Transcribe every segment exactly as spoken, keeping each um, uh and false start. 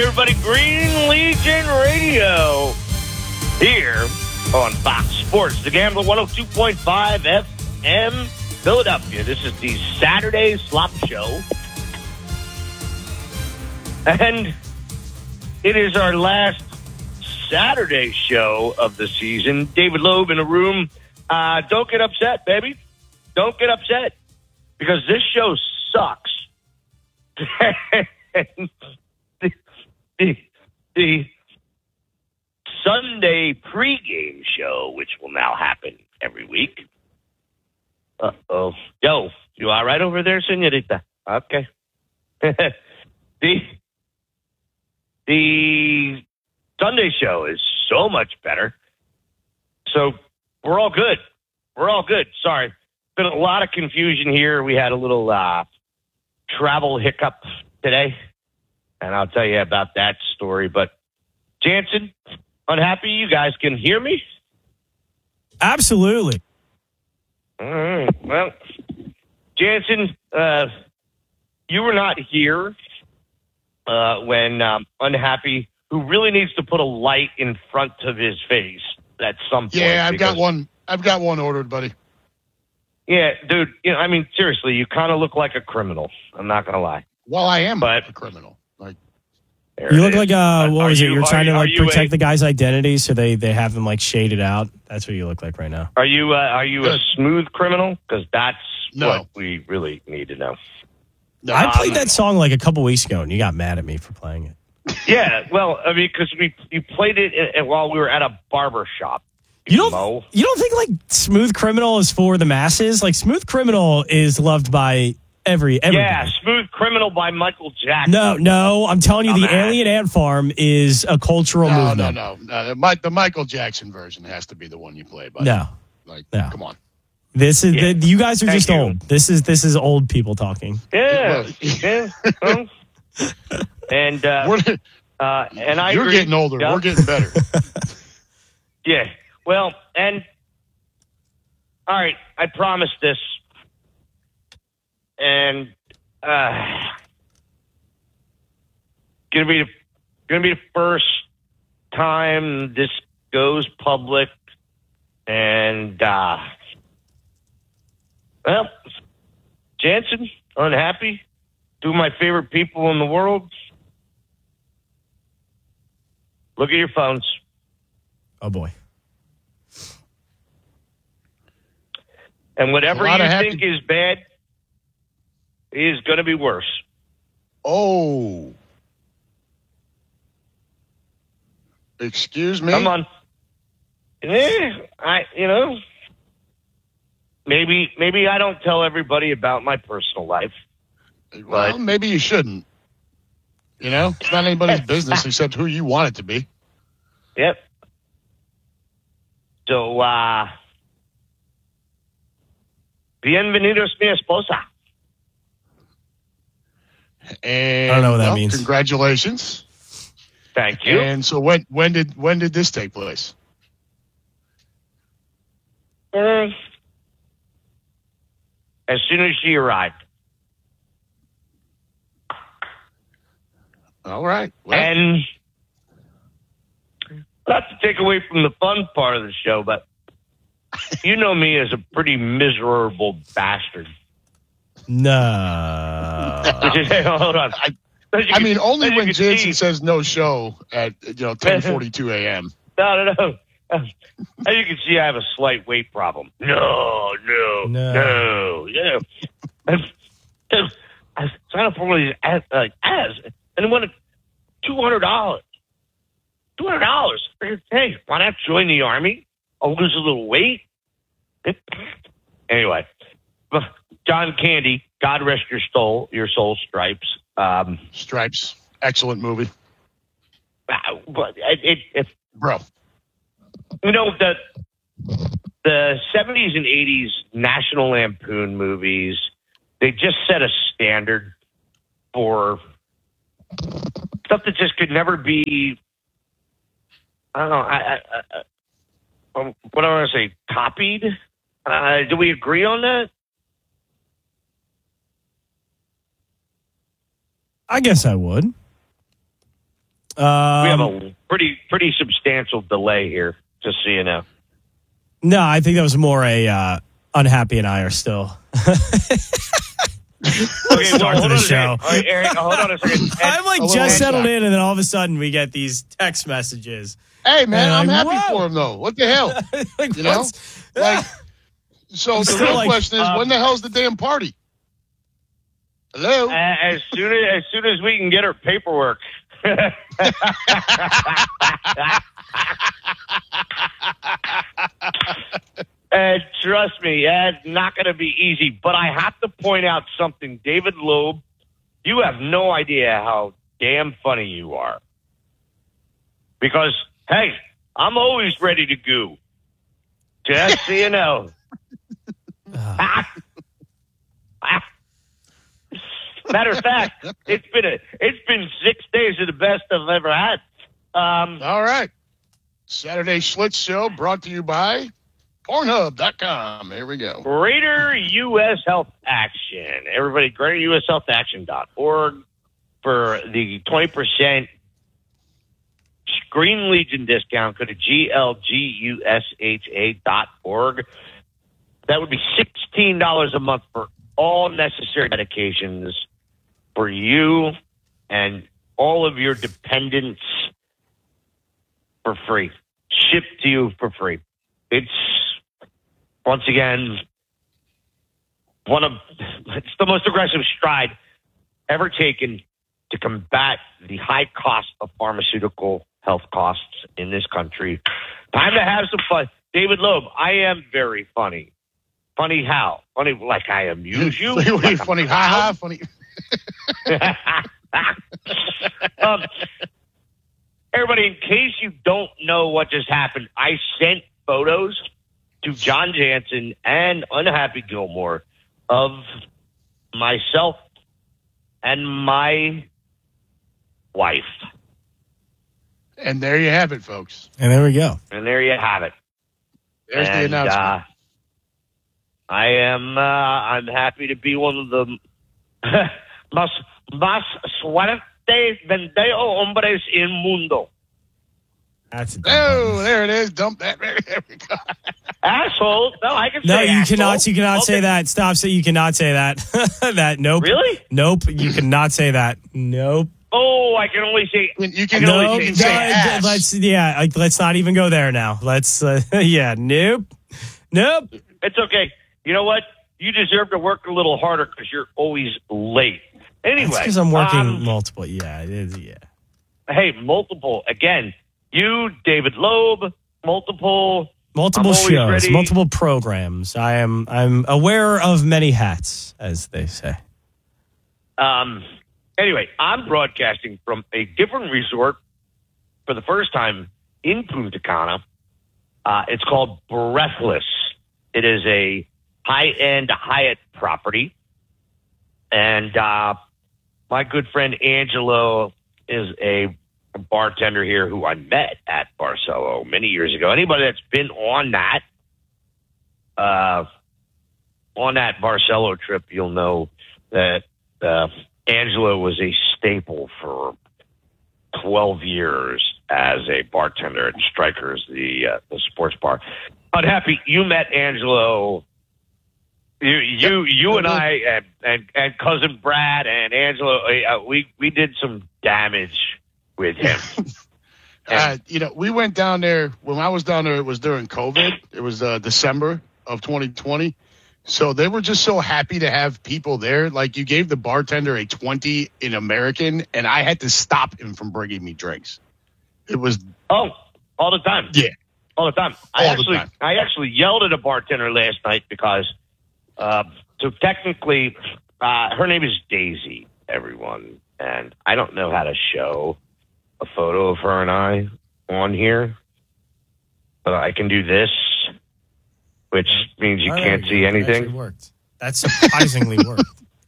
everybody. Green Legion Radio here on Fox Sports. The Gambler one oh two point five F M Philadelphia. This is the Saturday Slop Show. And it is our last Saturday show of the season. David Loeb in the room. Uh, don't get upset, baby. Don't get upset. Because this show sucks. the, the, the Sunday pregame show, which will now happen every week. Uh-oh. Yo, you all right over there, senorita? Okay. the, the Sunday show is so much better. So we're all good. We're all good. Sorry. Been a lot of confusion here. We had a little uh, travel hiccup today, and I'll tell you about that story. But Jansen, unhappy you guys can hear me? Absolutely. All right. Well, Jansen, uh, you were not here uh, when um, unhappy, who really needs to put a light in front of his face at some point. Yeah, I've because, got one. I've got one ordered, buddy. Yeah, dude. You know, I mean, seriously, you kind of look like a criminal. I'm not gonna lie. Well, I am but, a criminal. Like you look like uh, what was it? you, You're trying you, to like you protect a, the guy's identity, so they they have him like shaded out. That's what you look like right now. Are you uh, are you a smooth criminal? Because that's no. what we really need to know. No, I played um, that song like a couple weeks ago, and you got mad at me for playing it. Yeah, well, I mean, because we you played it in, in, while we were at a barber shop. You don't Mo. you don't think like Smooth Criminal is for the masses? Like Smooth Criminal is loved by every everybody. Yeah, Smooth Criminal by Michael Jackson. No, no, I'm telling you, I'm the at. Alien Ant Farm is a cultural no, movement. no, no, no. The, Mi- the Michael Jackson version has to be the one you play, buddy. No, like, no. come on. This is Yeah. the, you guys are Thank just you. old. This is this is old people talking. Yeah, yeah. um, and uh, We're, uh, and I you're agree. getting older. Yeah. We're getting better. Yeah. Well, and all right, I promised this, and uh, gonna be the, gonna be the first time this goes public, and uh, well, Jansen, unhappy, two of my favorite people in the world. Look at your phones. Oh boy. And whatever A you lot of happy- think is bad is going to be worse. Oh. Excuse me? Come on. Eh, I, you know, maybe maybe I don't tell everybody about my personal life. Well, but- maybe you shouldn't. You know? It's not anybody's business except who you want it to be. Yep. So, uh, bienvenidos mi esposa. And I don't know what that well, means. Congratulations. Thank you. And so when when did when did this take place? Uh, as soon as she arrived. All right. Well, And not to take away from the fun part of the show, but you know me as a pretty miserable bastard. No. Hold on. I, As you I can- mean, only as you when can Jansen see- says no show at you know ten forty-two a.m. No, no, no. As you can see, I have a slight weight problem. No, no, No. no. Yeah. I, I signed up for one of these ads, like ads, and it wanted two hundred dollars. Two hundred dollars. Hey, why not join the army? I'll lose a little weight. Anyway, John Candy, God rest your soul, your soul, Stripes. Um, Stripes, excellent movie, but it, it, it bro. you know, the the seventies and eighties National Lampoon movies, they just set a standard for stuff that just could never be, I don't know, I, I, I, um, what do I want to say, copied? Uh, do we agree on that? I guess I would. Um, we have a pretty pretty substantial delay here, just so you know. No, I think that was more a uh, unhappy and I are still. Okay, Start well, to hold the on a show. second. All right, Eric, hold on a second. I'm like little just settled headshot. in, and then all of a sudden we get these text messages. Hey, man, And I'm like, happy whoa. for him, though. What the hell? like, You know? what's- Like, so I'm the still real like, question is, um, when the hell's the damn party? Hello? A- As soon as as soon as we can get our paperwork. And trust me, it's not going to be easy. But I have to point out something, David Loeb. You have no idea how damn funny you are. Because hey, I'm always ready to go. Just so you know. Ah. Ah. Matter of fact, it's been a it's been six days of the best I've ever had. Um, All right. Saturday Schlitz Show brought to you by Pornhub dot com. Here we go. Greater U S Health Action. Everybody, greater U S Health Action dot org for the twenty percent Green Legion discount. Go to G L G U S H A dot org. That would be sixteen dollars a month for all necessary medications for you and all of your dependents for free. Shipped to you for free. It's, once again, one of, it's the most aggressive stride ever taken to combat the high cost of pharmaceutical health costs in this country. Time to have some fun. David Loeb, I am very funny. Funny how? Funny like I amuse you? Funny, Like funny, I'm ha ha, funny. um, everybody, in case you don't know what just happened, I sent photos to John Jansen and Unhappy Gilmore of myself and my wife. And there you have it, folks. and there we go. And there you have it. There's the And, announcement. Uh, I am, uh, I'm happy to be one of the más, más suerte vendeo hombres in mundo. That's a Oh, there it is. Dump that. There we go. Asshole. No, I can No, say you asshole. cannot. You cannot say Okay. that. Stop. Say you cannot say that. that. Nope. Really? Nope. You cannot say that. Nope. Oh, I can only say. You can, Nope. you can say No, ass. let's. Yeah. like, Let's not even go there now. Let's. Uh, yeah. Nope. Nope. It's okay. You know what? You deserve to work a little harder because you're always late. Anyway. Because I'm working um, multiple. Yeah. It is. Yeah. hey, multiple. Again, you, David Loeb, multiple. Multiple I'm always shows, ready. multiple programs. I am. I'm aware of many hats, as they say. Um, anyway, I'm broadcasting from a different resort for the first time in Punta Cana. Uh, it's called Breathless. It is a high-end Hyatt property. And uh, my good friend Angelo is a bartender here who I met at Barcelo many years ago. Anybody that's been on that, uh, on that Barcelo trip, you'll know that uh, Angelo was a staple for twelve years as a bartender at Strikers, the uh, the sports bar. Unhappy, you met Angelo. You, you, you, and I, and, and and cousin Brad and Angelo. Uh, we we did some damage with him. Uh, you know, we went down there when I was down there. It was during COVID. It was uh, December of twenty twenty. So they were just so happy to have people there. Like, you gave the bartender a twenty in American, and I had to stop him from bringing me drinks. It was Oh, all the time. Yeah. all the time. I All the actually, time. I actually yelled at a bartender last night because, uh, so technically, uh, her name is Daisy. Everyone, and I don't know how to show a photo of her and I on here, but I can do this, which means you Oh, there can't we see go. That actually anything. worked. That surprisingly worked.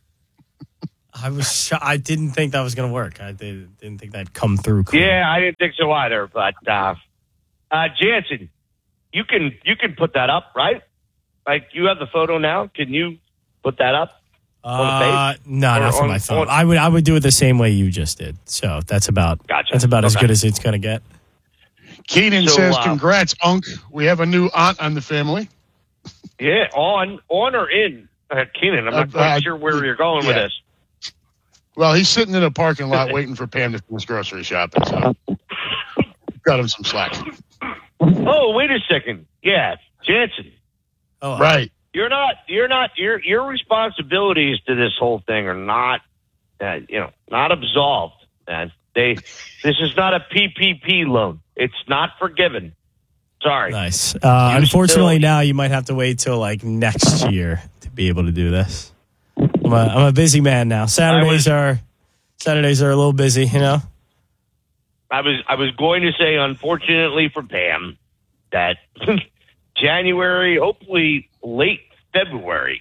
I was. Sho- I didn't think that was going to work. I did, didn't think that'd come through. Cool. Yeah, I didn't think so either. But uh, uh, Jansen, you can you can put that up, right? Like, you have the photo now. Can you put that up? on the Uh, face? no, Or not for on- my thumb. on- I would I would do it the same way you just did. So that's about Gotcha. that's about as Okay. good as it's gonna get. Keenan So, says, uh, "Congrats, Unc. We have a new aunt on the family." Yeah, on on or in uh, Keenan. I'm not Uh, quite uh, sure where you're going with yeah. this. Well, he's sitting in a parking lot waiting for Pam to finish grocery shopping. So got him some slack. Oh, wait a second. Yeah, Jansen. Oh, Right. You're not. You're not. Your your responsibilities to this whole thing are not, uh, you know, not absolved. And they, this is not a P P P loan. It's not forgiven. Sorry. nice. Uh, You unfortunately, still- now you might have to wait till like next year to be able to do this. I'm a, I'm a busy man now. Saturdays was- are Saturdays are a little busy, you know. I was I was going to say, unfortunately for Pam, that January, hopefully late February,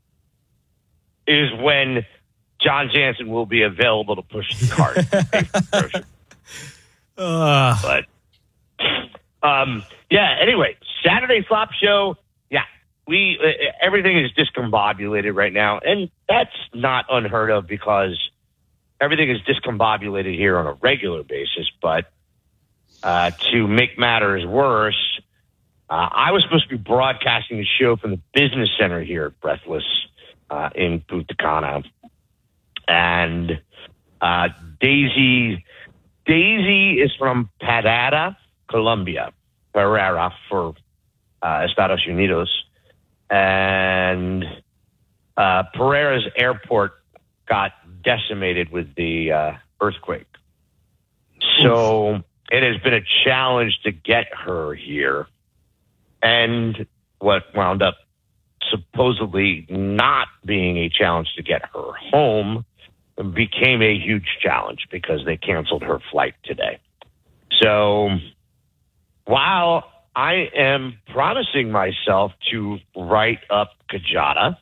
is when John Jansen will be available to push the cart. Uh, But um, yeah. Anyway, Saturday Flop Show. Yeah, we uh, everything is discombobulated right now, and that's not unheard of because everything is discombobulated here on a regular basis. But uh, to make matters worse, uh, I was supposed to be broadcasting the show from the business center here at Breathless uh, in Punta Cana, and uh, Daisy. Daisy is from Parada, Colombia. Pereira for uh, Estados Unidos. And uh, Pereira's airport got decimated with the uh, earthquake. So it has been a challenge to get her here. And what wound up supposedly not being a challenge to get her home became a huge challenge because they canceled her flight today. So while I am promising myself to write up Kajada,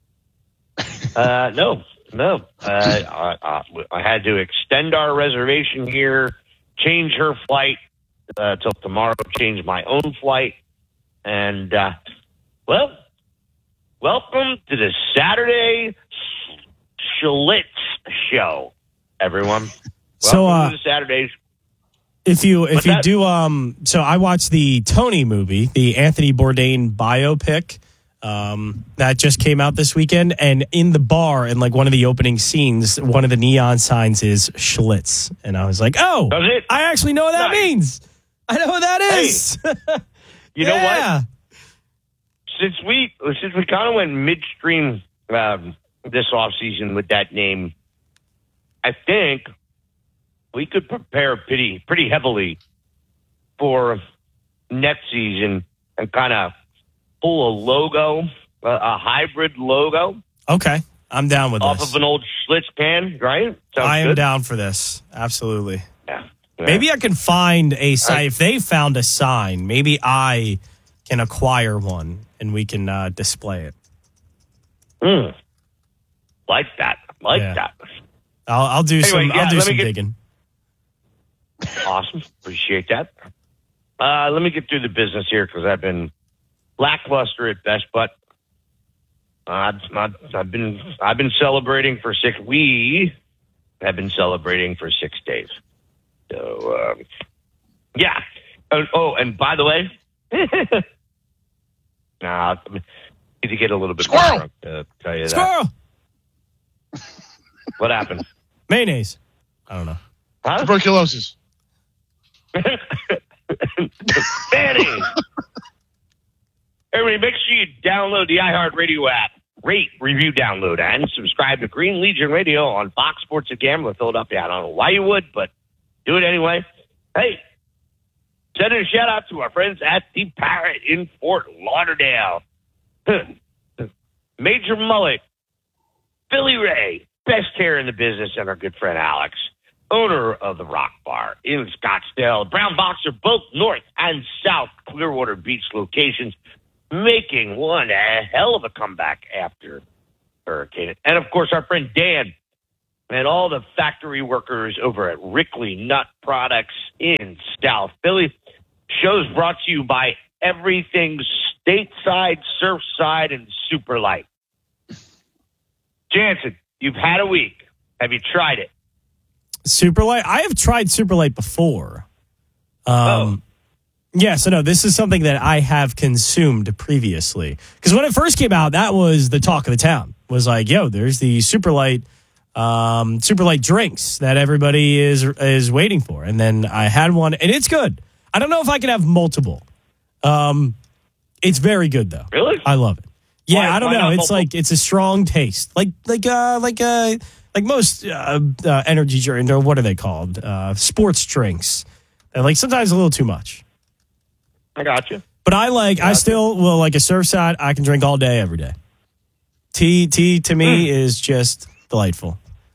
uh, no, no, uh, I, I, I had to extend our reservation here, change her flight uh, till tomorrow, change my own flight, and uh, well, welcome to the Saturday Schlitz Show, everyone. So, Welcome uh, to the Saturday. if you if What's you that? do um, so I watched the Tony movie, the Anthony Bourdain biopic. Um, that just came out this weekend, and in the bar, in like one of the opening scenes, one of the neon signs is Schlitz, and I was like, "Oh, Does it? I actually know what that Nice. means. I know what that Hey, is." You know Yeah. what? Since we since we kind of went midstream um, this off season with that name, I think we could prepare pretty pretty heavily for next season and kind of pull a logo, a, a hybrid logo Okay, I'm down with off this. of an old Schlitz can, right? Sounds I am good? down for this. Absolutely. Yeah. Yeah. Maybe I can find a sign. I- If they found a sign, maybe I can acquire one and we can uh, display it. Mm. Like that. Like Yeah. that. I'll, I'll do Anyway, some. yeah, I'll do let me some get- digging. Awesome. Appreciate that. Uh, let me get through the business here because I've been lackluster at best, but I've, I've, I've been I've been celebrating for six. We have been celebrating for six days. So um, yeah. Oh, oh, and by the way, nah, I need to get a little bit more Squirrel! drunk to tell you that. Squirrel, What happened? mayonnaise. I don't know. Huh? Tuberculosis. Fanny. Everybody, make sure you download the iHeartRadio app. Rate, review, download, and subscribe to Green Legion Radio on Fox Sports and Gambler Philadelphia. I don't know why you would, but do it anyway. Hey, send a shout out to our friends at the Parrot in Fort Lauderdale. Major Mullet, Billy Ray, best hair in the business, and our good friend Alex, owner of the Rock Bar in Scottsdale. Brown Boxer, both North and South Clearwater Beach locations, making one a hell of a comeback after Hurricane. And, of course, our friend Dan and all the factory workers over at Rickley Nut Products in South Philly. Show's brought to you by Everything Stateside, Surfside, and Super Light. Jansen, you've had a week. Have you tried it? Super Light? I have tried Super Light before. Um, oh. Yeah, so no, this is something that I have consumed previously. Because when it first came out, that was the talk of the town. Was like, yo, there's the Super Light, um, Super Light drinks that everybody is is waiting for. And then I had one, and it's good. I don't know if I can have multiple. Um, it's very good though. Really? I love it. Yeah, why, I don't know. It's multiple? like it's a strong taste, like like uh like uh like most uh, uh, energy drink, or what are they called? Uh, sports drinks. They're like sometimes a little too much. I got you. But I like, I, I still will like a Surfside. I can drink all day, every day. Tea, tea to me mm. is just delightful.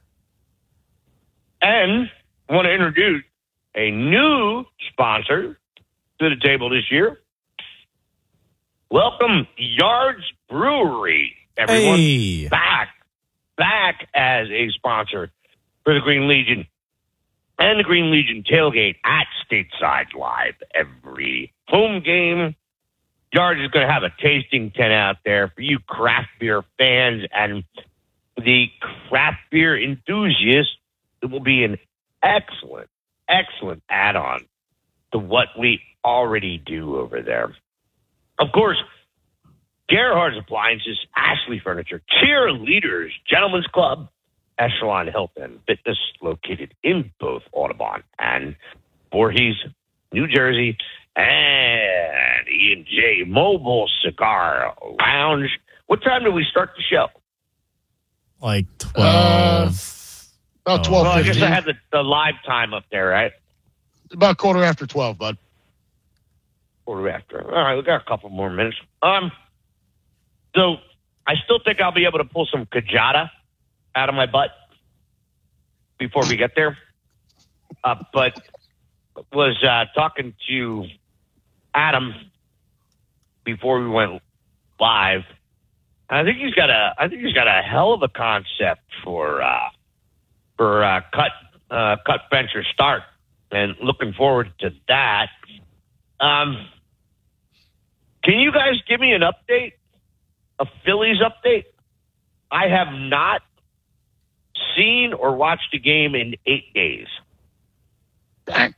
And I want to introduce a new sponsor to the table this year. Welcome, Yards Brewery. Everyone hey. back, back as a sponsor for the Green Legion and the Green Legion tailgate at Stateside Live every home game. Yards is going to have a tasting tent out there for you craft beer fans and the craft beer enthusiasts. It will be an excellent, excellent add-on to what we already do over there. Of course, Gerhard's Appliances, Ashley Furniture, Cheerleaders, Gentlemen's Club, Echelon Health and Fitness, located in both Audubon and Voorhees, New Jersey, and E and J Mobile Cigar Lounge. What time do we start the show? Like twelve. Uh, about twelve. Well, I guess I have the, the live time up there, right? About quarter after twelve, bud. Quarter after. All right, we got a couple more minutes. Um, so I still think I'll be able to pull some Kajada out of my butt before we get there. Uh, but was uh, talking to Adam before we went live. And I think he's got a I think he's got a hell of a concept for uh, for uh, cut uh, cut venture start, and looking forward to that. Um, can you guys give me an update, a Phillies update? I have not seen or watched a game in eight days. Dang.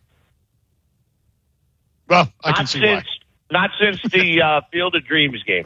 Well, I not can see since, why. Not since the uh, Field of Dreams game.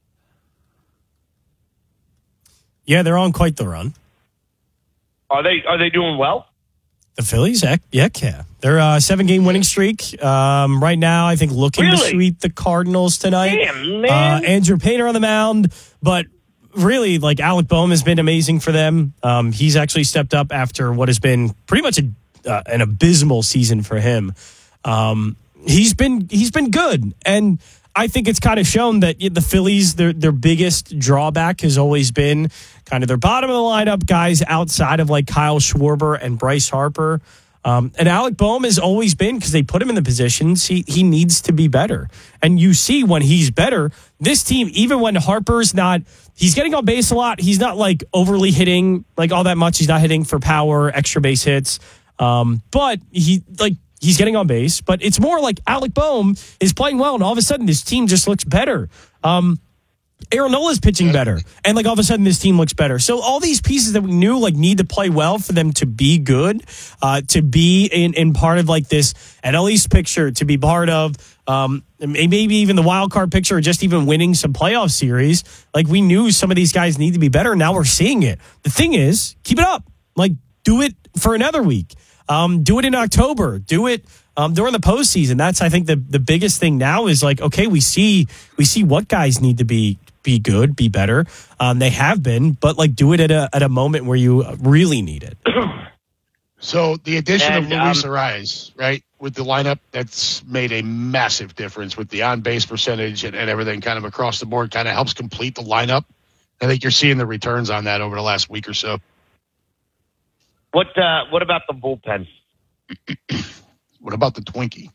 Yeah, they're on quite the run. Are they Are they doing well? The Phillies, heck, heck yeah. They're a seven-game winning streak. Um, right now, I think looking really? to sweep the Cardinals tonight. Damn, man. Uh, Andrew Painter on the mound, but really, like, Alec Boehm has been amazing for them. Um, he's actually stepped up after what has been pretty much a, uh, an abysmal season for him. Um, he's been he's been good, and I think it's kind of shown that the Phillies, their their biggest drawback has always been kind of their bottom of the lineup guys outside of like Kyle Schwarber and Bryce Harper. Um, and Alec Boehm has always been, because they put him in the positions, he he needs to be better. And you see when he's better, this team, even when Harper's not, he's getting on base a lot. He's not like overly hitting like all that much. He's not hitting for power, extra base hits. Um, but he like, he's getting on base, but it's more like Alec Boehm is playing well, and all of a sudden this team just looks better. Um, Aaron Nola's pitching better, and like all of a sudden this team looks better. So all these pieces that we knew like need to play well for them to be good, uh, to be in, in part of like this N L East picture, to be part of um, maybe even the wild card picture, or just even winning some playoff series. Like we knew some of these guys need to be better. Now we're seeing it. The thing is, keep it up. Like do it for another week. Um, do it in October. Do it um, during the postseason. That's, I think, the the biggest thing now is like, okay, we see we see what guys need to be be good, be better. Um, they have been, but like do it at a at a moment where you really need it. So the addition and, of Luis um, Arraez, right, with the lineup, that's made a massive difference with the on base percentage and, and everything kind of across the board. Kind of helps complete the lineup. I think you're seeing the returns on that over the last week or so. What uh, What about the bullpen? What about the Twinkie?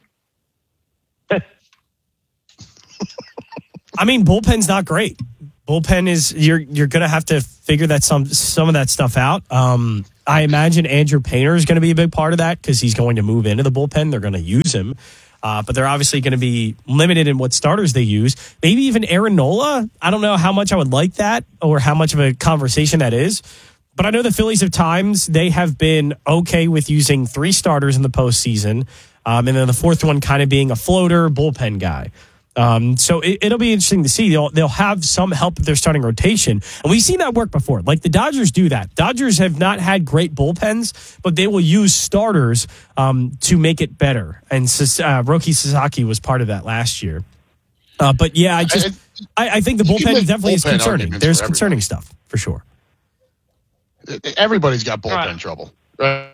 I mean, bullpen's not great. Bullpen is you're you're gonna have to figure that some some of that stuff out. Um, I imagine Andrew Painter is going to be a big part of that because he's going to move into the bullpen. They're going to use him. Uh, but they're obviously going to be limited in what starters they use. Maybe even Aaron Nola. I don't know how much I would like that or how much of a conversation that is. But I know the Phillies, at times, they have been okay with using three starters in the postseason, um, and then the fourth one kind of being a floater bullpen guy. Um, so it, it'll be interesting to see. They'll they'll have some help with their starting rotation, and we've seen that work before. Like the Dodgers do that. Dodgers have not had great bullpens, but they will use starters um, to make it better. And uh, Roki Sasaki was part of that last year. Uh, but yeah, I just I, I think the bullpen definitely is concerning. There's concerning stuff for sure. Everybody's got bullpen right. trouble. Right?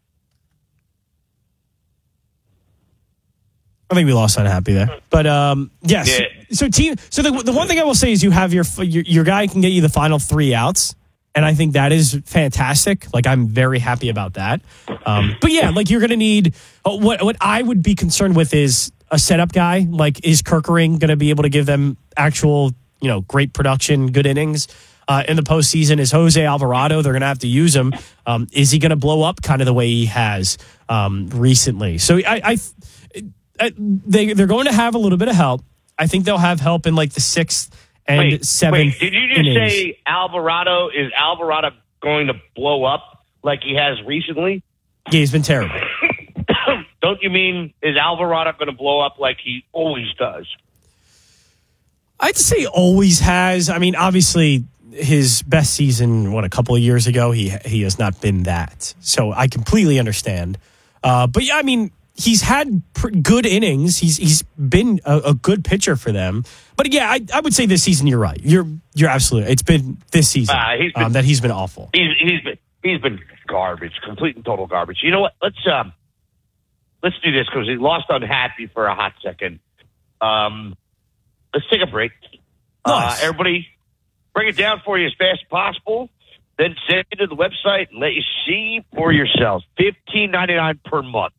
I think we lost Unhappy there, but um, yes. Yeah. So team. So the the one thing I will say is you have your, your your guy can get you the final three outs, and I think that is fantastic. Like I'm very happy about that. Um, but yeah, like you're going to need what what I would be concerned with is a setup guy. Like is Kerkering going to be able to give them actual you know great production, good innings? Uh, in the postseason, is Jose Alvarado. They're going to have to use him. Um, is he going to blow up kind of the way he has um, recently? So I, I, I, they they're going to have a little bit of help. I think they'll have help in like the sixth and wait, seventh. Wait, did you just innings. say Alvarado? Is Alvarado going to blow up like he has recently? Yeah, he's been terrible. Don't you mean is Alvarado going to blow up like he always does? I'd say always has. I mean, obviously. His best season, what, a couple of years ago, he he has not been that. So I completely understand. Uh, but yeah, I mean, he's had pr- good innings. He's he's been a, a good pitcher for them. But yeah, I, I would say this season, you're right. You're you're absolutely. It's been this season uh, he's been, um, that he's been awful. He's he's been he's been garbage, complete and total garbage. You know what? Let's um let's do this because he lost Unhappy for a hot second. Um, let's take a break. Nice. Uh, everybody. Bring it down for you as fast as possible. Then send it to the website and let you see for yourselves. fifteen ninety-nine per month.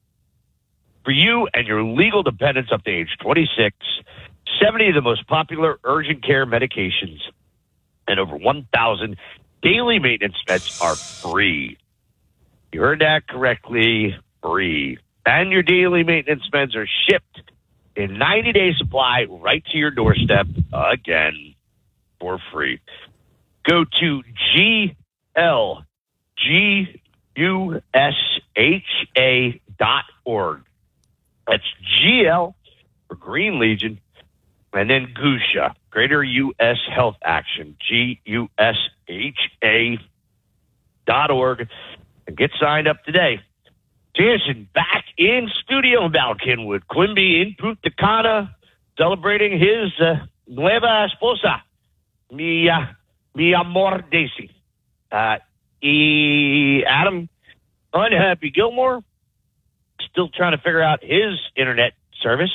For you and your legal dependents up to age twenty-six, seventy of the most popular urgent care medications and over one thousand daily maintenance meds are free. You heard that correctly, free. And your daily maintenance meds are shipped in ninety-day supply right to your doorstep again. For free. Go to G L G U S H A dot org. That's G L for Green Legion, and then G U S H A, Greater U S Health Action, G U S H A dot org, and get signed up today. Jason back in studio in Val Kenwood. Quimby in Punta Cana celebrating his uh, nueva esposa. Mi, uh, mi amor Daisy. Uh, e, Adam, Unhappy Gilmore, still trying to figure out his internet service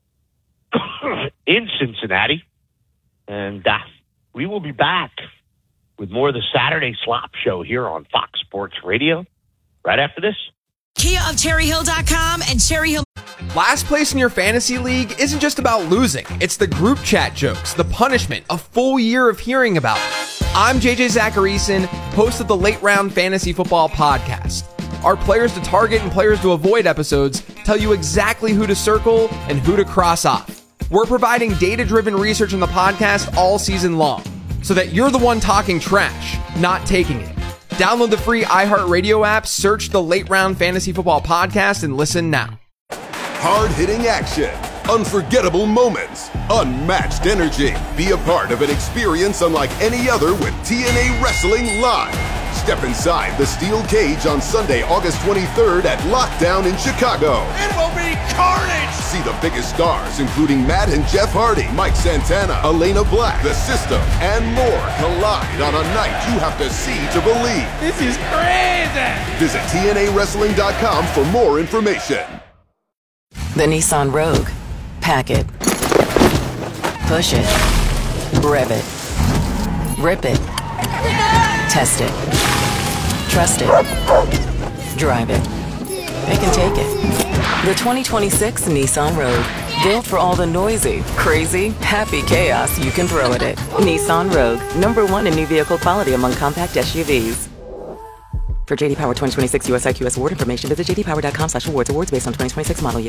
in Cincinnati. And uh, we will be back with more of the Saturday Slop Show here on Fox Sports Radio right after this. Kia of Cherry Hill dot com and Cherry Hill. Last place in your fantasy league isn't just about losing. It's the group chat jokes, the punishment, a full year of hearing about it. I'm J J Zacharyson, host of the Late Round Fantasy Football Podcast. Our players to target and players to avoid episodes tell you exactly who to circle and who to cross off. We're providing data-driven research on the podcast all season long, so that you're the one talking trash, not taking it. Download the free iHeartRadio app, search the Late Round Fantasy Football Podcast, and listen now. Hard-hitting action, unforgettable moments, unmatched energy. Be a part of an experience unlike any other with T N A Wrestling Live. Step inside the steel cage on Sunday, August twenty-third at Lockdown in Chicago. It will be carnage! See the biggest stars, including Matt and Jeff Hardy, Mike Santana, Elena Black, The System, and more collide on a night you have to see to believe. This is crazy! Visit T N A Wrestling dot com for more information. The Nissan Rogue. Pack it. Push it. Rev it. Rip it. Test it. Trust it. Drive it. They can take it. The twenty twenty-six Nissan Rogue. Built for all the noisy, crazy, happy chaos you can throw at it. Nissan Rogue. Number one in new vehicle quality among compact S U Vs. For J D Power twenty twenty-six U S I Q S award information, visit j d power dot com slash awards. Awards based on twenty twenty-six model year.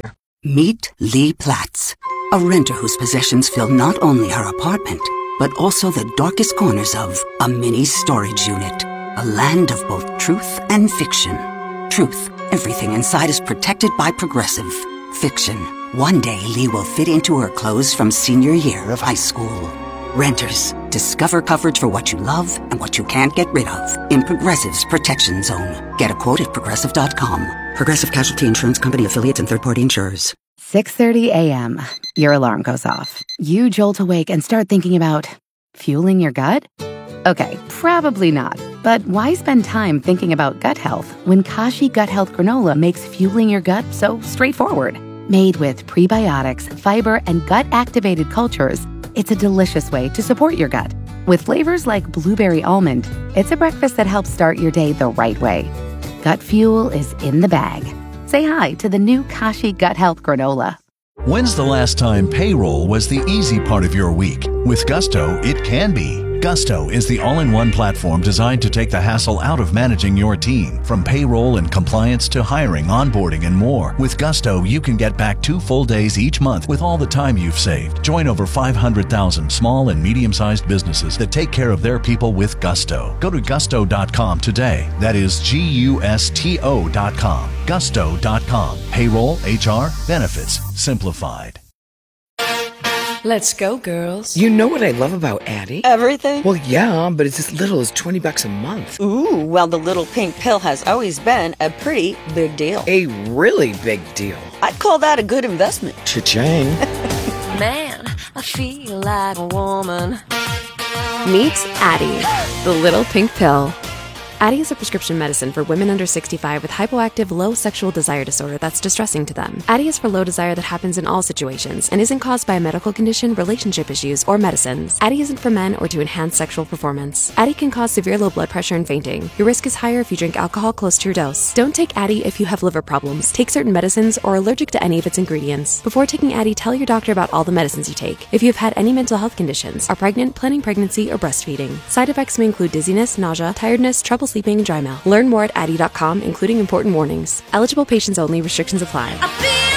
Meet Lee Platts, a renter whose possessions fill not only her apartment, but also the darkest corners of a mini storage unit. A land of both truth and fiction. Truth, everything inside is protected by Progressive. Fiction, one day Lee will fit into her clothes from senior year of high school. Renters, discover coverage for what you love and what you can't get rid of in Progressive's Protection Zone. Get a quote at Progressive dot com. Progressive Casualty Insurance Company affiliates and third-party insurers. six thirty a.m. Your alarm goes off. You jolt awake and start thinking about fueling your gut? Okay, probably not. But why spend time thinking about gut health when Kashi Gut Health Granola makes fueling your gut so straightforward? Made with prebiotics, fiber, and gut-activated cultures, it's a delicious way to support your gut. With flavors like blueberry almond, it's a breakfast that helps start your day the right way. Gut fuel is in the bag. Say hi to the new Kashi Gut Health Granola. When's the last time payroll was the easy part of your week? With Gusto, it can be. Gusto is the all-in-one platform designed to take the hassle out of managing your team. From payroll and compliance to hiring, onboarding, and more. With Gusto, you can get back two full days each month with all the time you've saved. Join over five hundred thousand small and medium-sized businesses that take care of their people with Gusto. Go to gusto dot com today. That is G U S T O dot com. gusto dot com. Payroll, H R, benefits, simplified. Let's go, girls. You know what I love about Addie? Everything? Well, yeah, but it's as little as twenty bucks a month. Ooh, well, the little pink pill has always been a pretty big deal. A really big deal. I'd call that a good investment. Cha-ching. Man, I feel like a woman. Meet Addie, the little pink pill. Addie is a prescription medicine for women under sixty-five with hypoactive low sexual desire disorder that's distressing to them. Addie is for low desire that happens in all situations and isn't caused by a medical condition, relationship issues, or medicines. Addie isn't for men or to enhance sexual performance. Addie can cause severe low blood pressure and fainting. Your risk is higher if you drink alcohol close to your dose. Don't take Addie if you have liver problems, take certain medicines, or are allergic to any of its ingredients. Before taking Addie, tell your doctor about all the medicines you take. If you have had any mental health conditions, are pregnant, planning pregnancy, or breastfeeding. Side effects may include dizziness, nausea, tiredness, trouble sleeping, and dry mouth. Learn more at Addie dot com, including important warnings. Eligible patients only. Restrictions apply.